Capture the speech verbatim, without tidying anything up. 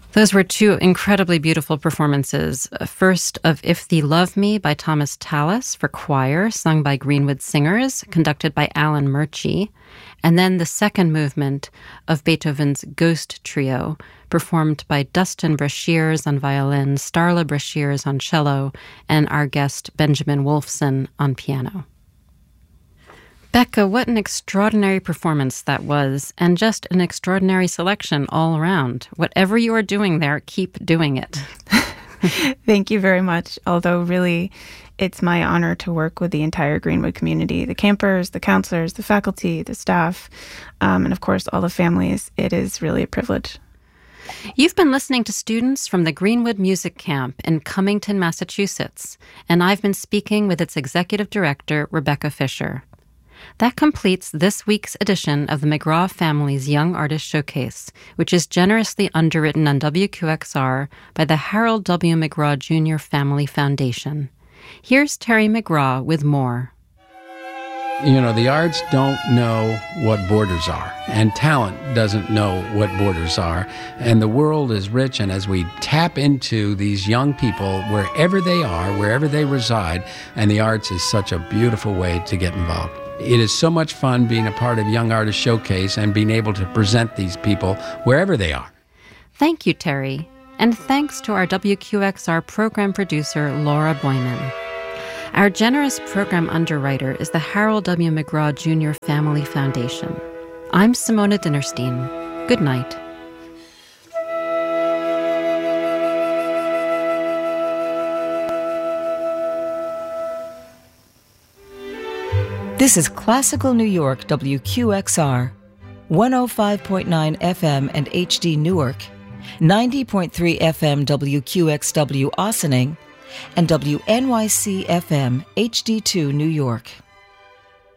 Those were two incredibly beautiful performances. First of If Thee Love Me by Thomas Tallis for choir, sung by Greenwood Singers, conducted by Alan Murchie. And then the second movement of Beethoven's Ghost Trio, performed by Dustin Brashears on violin, Starla Brashears on cello, and our guest Benjamin Wolfson on piano. Becca, what an extraordinary performance that was, and just an extraordinary selection all around. Whatever you are doing there, keep doing it. Thank you very much. Although really, it's my honor to work with the entire Greenwood community, the campers, the counselors, the faculty, the staff, um, and of course, all the families. It is really a privilege. You've been listening to students from the Greenwood Music Camp in Cummington, Massachusetts, and I've been speaking with its executive director, Rebecca Fisher. That completes this week's edition of the McGraw Family's Young Artist Showcase, which is generously underwritten on W Q X R by the Harold W. McGraw Junior Family Foundation. Here's Terry McGraw with more. You know, the arts don't know what borders are, and talent doesn't know what borders are, and the world is rich, and as we tap into these young people wherever they are, wherever they reside, and the arts is such a beautiful way to get involved. It is so much fun being a part of Young Artist Showcase and being able to present these people wherever they are. Thank you, Terry. And thanks to our W Q X R program producer, Laura Boyman. Our generous program underwriter is the Harold W. McGraw Junior Family Foundation. I'm Simona Dinnerstein. Good night. This is Classical New York W Q X R, one oh five point nine F M and H D Newark, ninety point three F M W Q X W Ossining, and W N Y C F M H D two New York.